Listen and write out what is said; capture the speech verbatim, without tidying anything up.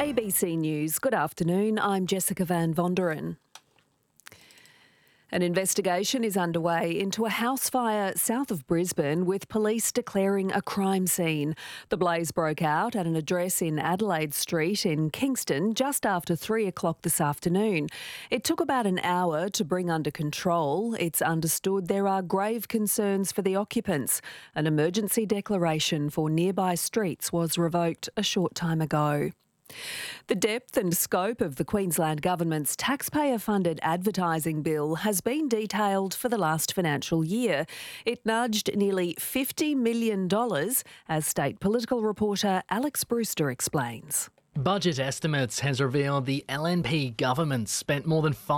A B C News, good afternoon. I'm Jessica Van Vonderen. An investigation is underway into a house fire south of Brisbane with police declaring a crime scene. The blaze broke out at an address in Adelaide Street in Kingston just after three o'clock this afternoon. It took about an hour to bring under control. It's understood there are grave concerns for the occupants. An emergency declaration for nearby streets was revoked a short time ago. The depth and scope of the Queensland Government's taxpayer-funded advertising bill has been detailed for the last financial year. It nudged nearly fifty million dollars, as state political reporter Alex Brewster explains. Budget Estimates has revealed the L N P government spent more than five